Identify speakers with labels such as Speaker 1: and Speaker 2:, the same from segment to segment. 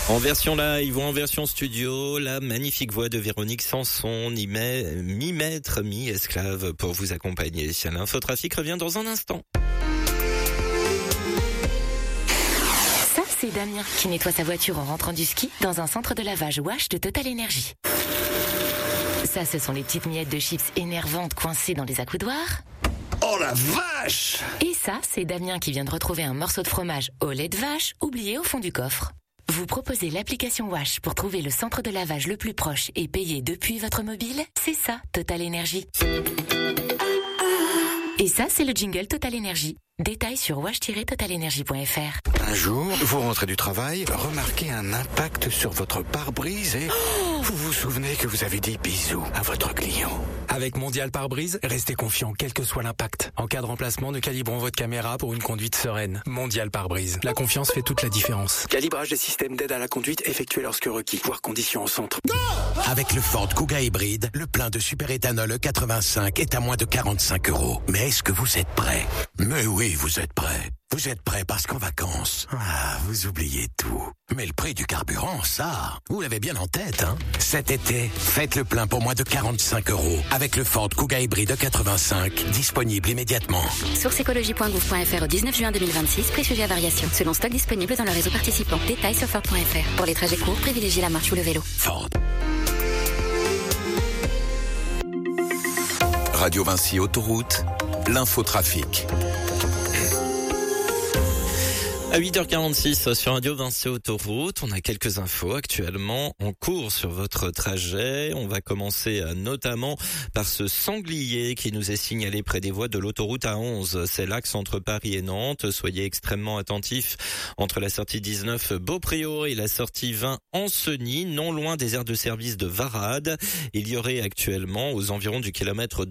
Speaker 1: En version live ou en version studio, la magnifique voix de Véronique Sanson, mi-maître, mi-esclave pour vous accompagner. L'infotrafic revient dans un instant.
Speaker 2: Ça, c'est Damien qui nettoie sa voiture en rentrant du ski dans un centre de lavage Wash de Total Energy. Ça, ce sont les petites miettes de chips énervantes coincées dans les accoudoirs.
Speaker 3: Oh la vache!
Speaker 2: Et ça, c'est Damien qui vient de retrouver un morceau de fromage au lait de vache oublié au fond du coffre. Vous proposez l'application Wash pour trouver le centre de lavage le plus proche et payer depuis votre mobile? C'est ça, Total Energy. Et ça, c'est le jingle Total Energy. Détails sur wash-totalenergy.fr.
Speaker 3: Un jour, vous rentrez du travail, remarquez un impact sur votre pare-brise et vous vous souvenez que vous avez dit bisous à votre client.
Speaker 4: Avec Mondial Pare-Brise, restez confiant quel que soit l'impact. En cas de remplacement, nous calibrons votre caméra pour une conduite sereine. Mondial Pare-Brise. La confiance fait toute la différence. Calibrage des systèmes d'aide à la conduite effectué lorsque requis. Voir conditions au centre.
Speaker 5: Avec le Ford Kuga hybride, le plein de superéthanol E85 est à moins de 45 €. Mais est-ce que vous êtes prêts? Mais oui, vous êtes prêts. Vous êtes prêts parce qu'en vacances, vous oubliez tout. Mais le prix du carburant, ça, vous l'avez bien en tête, hein? Cet été, faites le plein pour moins de 45 € avec le Ford Kuga hybride E85, disponible immédiatement.
Speaker 6: Source écologie.gouv.fr au 19 juin 2026, prix sujet à variation. Selon stock disponible dans le réseau participant. Détails sur Ford.fr. Pour les trajets courts, privilégiez la marche ou le vélo.
Speaker 5: Ford.
Speaker 7: Radio Vinci Autoroute, l'infotrafic.
Speaker 1: À 8h46 sur Radio Vinci Autoroute, on a quelques infos actuellement en cours sur votre trajet. On va commencer notamment par ce sanglier qui nous est signalé près des voies de l'autoroute A11. C'est l'axe entre Paris et Nantes. Soyez extrêmement attentifs entre la sortie 19 Beaupréau et la sortie 20 Ancenis, non loin des aires de service de Varade. Il y aurait actuellement aux environs du kilomètre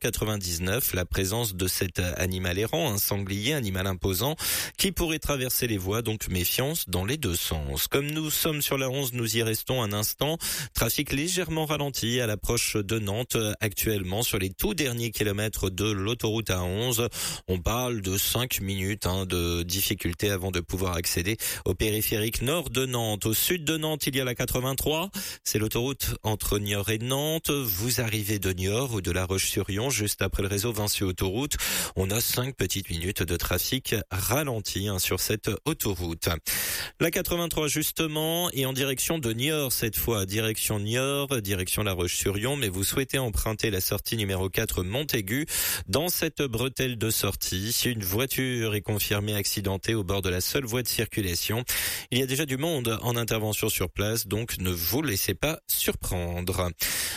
Speaker 1: 299 la présence de cet animal errant, un sanglier, animal imposant, qui pourrait traverser les voies, donc méfiance dans les deux sens. Comme nous sommes sur la 11, nous y restons un instant. Trafic légèrement ralenti à l'approche de Nantes actuellement sur les tout derniers kilomètres de l'autoroute A11. On parle de 5 minutes de difficulté avant de pouvoir accéder au périphérique nord de Nantes. Au sud de Nantes, il y a la 83. C'est l'autoroute entre Niort et Nantes. Vous arrivez de Niort ou de La Roche-sur-Yon, juste après le réseau Vinci Autoroute. On a 5 petites minutes de trafic ralenti sur cette autoroute. La 83 justement et en direction de Niort cette fois, direction Niort, direction La Roche-sur-Yon, mais vous souhaitez emprunter la sortie numéro 4 Montaigu. Dans cette bretelle de sortie, une voiture est confirmée accidentée au bord de la seule voie de circulation. Il y a déjà du monde en intervention sur place, donc ne vous laissez pas surprendre.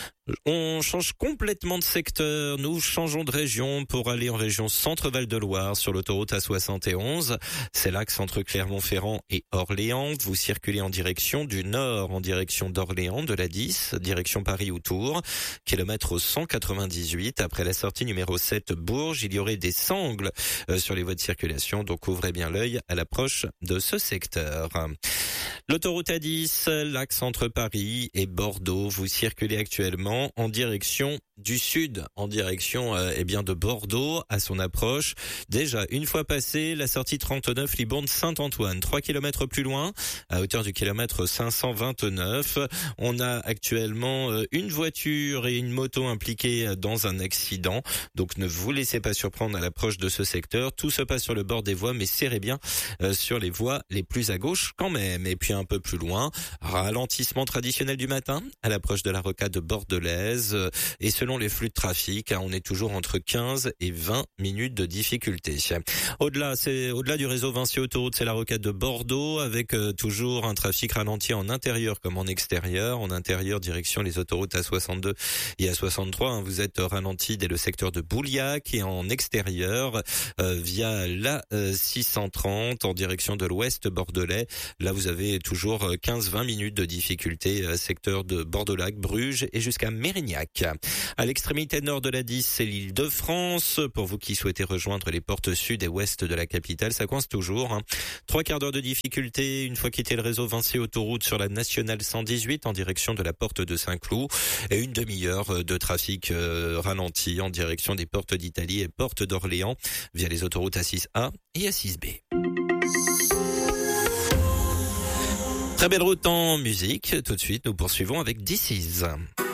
Speaker 1: On change complètement de secteur, nous changeons de région pour aller en région Centre-Val de Loire sur l'autoroute A71. C'est l'axe entre Clermont-Ferrand et Orléans. Vous circulez en direction du nord, en direction d'Orléans, de la 10, direction Paris ou Tours. Kilomètre 198, après la sortie numéro 7 Bourges, il y aurait des sangles sur les voies de circulation, donc ouvrez bien l'œil à l'approche de ce secteur. L'autoroute A10, l'axe entre Paris et Bordeaux, vous circulez actuellement en direction du sud, en direction de Bordeaux à son approche. Déjà, une fois passé, la sortie 39 Libourne-Saint-Antoine, 3 km plus loin, à hauteur du kilomètre 529. On a actuellement une voiture et une moto impliquées dans un accident. Donc ne vous laissez pas surprendre à l'approche de ce secteur. Tout se passe sur le bord des voies, mais serrez bien sur les voies les plus à gauche quand même. Et puis un peu plus loin, ralentissement traditionnel du matin à l'approche de la rocade bordelaise. Et selon les flux de trafic, on est toujours entre 15 et 20 minutes de difficulté. Au-delà du réseau Vinci Autoroute, c'est la rocade de Bordeaux avec toujours un trafic ralenti en intérieur comme en extérieur. En intérieur, direction les autoroutes A62 et A63. Vous êtes ralenti dès le secteur de Bouliac et en extérieur via la 630 en direction de l'ouest bordelais. Là, vous avez toujours 15-20 minutes de difficulté, secteur de Bordeaux-Lac, Bruges et jusqu'à Mérignac. À l'extrémité nord de la 10, c'est l'Île-de-France. Pour vous qui souhaitez rejoindre les portes sud et ouest de la capitale, ça coince toujours. 3 quarts d'heure de difficulté une fois quitté le réseau Vinci Autoroute sur la nationale 118 en direction de la porte de Saint-Cloud et une demi-heure de trafic ralenti en direction des portes d'Italie et portes d'Orléans via les autoroutes A6A et A6B. Très belle route en musique. Tout de suite, nous poursuivons avec This Is.